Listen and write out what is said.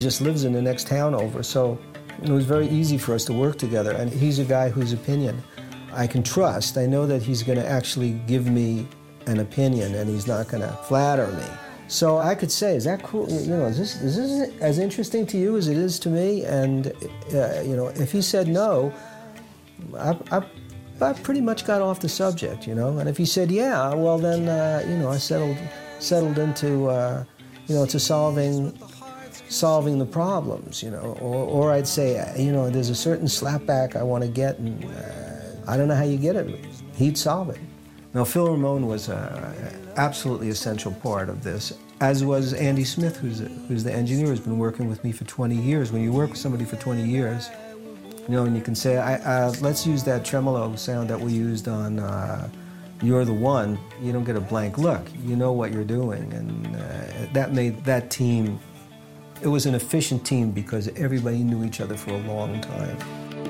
Just lives in the next town over, so it was very easy for us to work together. And he's a guy whose opinion I can trust. I know that he's going to actually give me an opinion, and he's not going to flatter me. So I could say, is that cool? You know, is this as interesting to you as it is to me? And you know, if he said no, I pretty much got off the subject, you know. And if he said yeah, well then, you know, I settled into, you know, to solving the problems, you know. Or I'd say, you know, there's a certain slapback I want to get, and I don't know how you get it. He'd solve it. Now, Phil Ramone was an absolutely essential part of this, as was Andy Smith, who's the engineer, who's been working with me for 20 years. When you work with somebody for 20 years, you know, and you can say, let's use that tremolo sound that we used on You're the One. You don't get a blank look. You know what you're doing. And that made that team, it was an efficient team because everybody knew each other for a long time.